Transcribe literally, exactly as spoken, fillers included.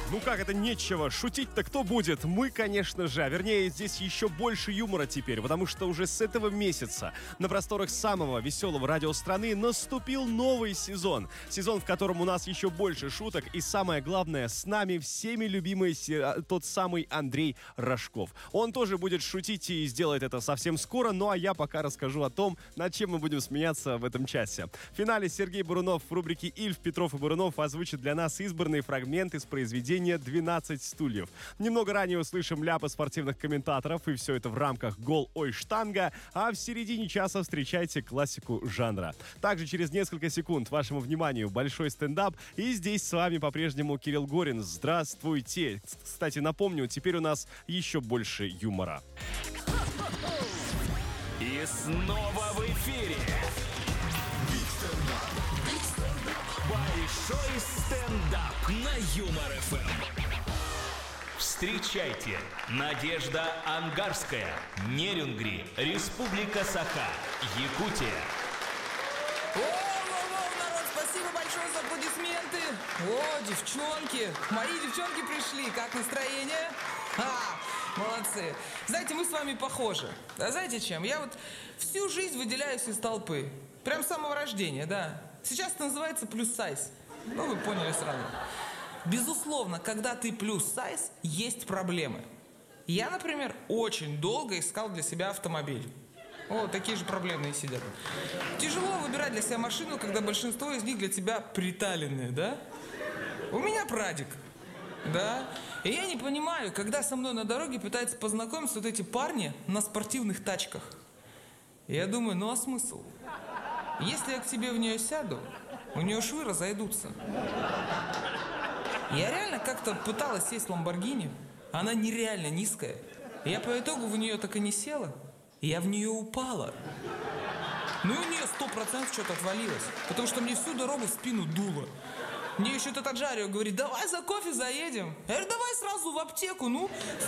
Ну как это нечего? Шутить-то кто будет? Мы, конечно же. А вернее, здесь еще больше юмора теперь, потому что уже с этого месяца на просторах самого веселого радио страны наступил новый сезон. Сезон, в котором у нас еще больше шуток и, самое главное, с нами всеми любимый тот самый Андрей Рожков. Он тоже будет шутить и сделает это совсем скоро, ну а я пока расскажу о том, над чем мы будем смеяться в этом часе. В финале Сергей Бурунов в рубрике «Ильф, Петров и Бурунов» озвучит для нас избранные фрагменты из произведения «двенадцать стульев». Немного ранее услышим ляпы спортивных комментаторов, и все это в рамках «Гол, ой, штанга», а в середине часа встречайте классику жанра. Также через несколько секунд вашему вниманию большой стендап, и здесь с вами по-прежнему Кирилл Горин. Здравствуйте! Кстати, напомню, теперь у нас еще больше юмора. И снова в эфире большой стендап на Юмор эф эм. Встречайте, Надежда Ангарская, Нерюнгри, Республика Саха, Якутия. О-о-о, народ, спасибо большое за аплодисменты. О, девчонки, мои девчонки пришли, как настроение? А, молодцы. Знаете, мы с вами похожи. А знаете чем? Я вот всю жизнь выделяюсь из толпы. Прям с самого рождения, да. Сейчас это называется плюс-сайз. Ну, вы поняли сразу. Безусловно, когда ты плюс-сайз, есть проблемы. Я, например, очень долго искал для себя автомобиль. О, такие же проблемные сидят. Тяжело выбирать для себя машину, когда большинство из них для тебя приталенные, да? У меня прадик, да? И я не понимаю, когда со мной на дороге пытаются познакомиться вот эти парни на спортивных тачках. И я думаю, ну а смысл? Если я к тебе в нее сяду, у нее швы разойдутся. Я реально как-то пыталась сесть в Ламборгини. Она нереально низкая. И я по итогу в нее так и не села. И я в нее упала. Ну и у нее сто процентов что-то отвалилось. Потому что мне всю дорогу в спину дуло. Мне еще этот Аджарио говорит, давай за кофе заедем. Я говорю, давай сразу в аптеку, ну.